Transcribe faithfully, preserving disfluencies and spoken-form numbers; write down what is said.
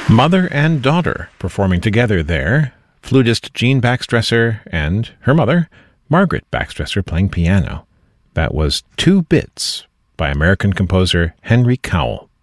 Mother and daughter performing together there. Flutist Jean Baxtresser and her mother, Margaret Baxtresser, playing piano. That was Two Bits by American composer Henry Cowell.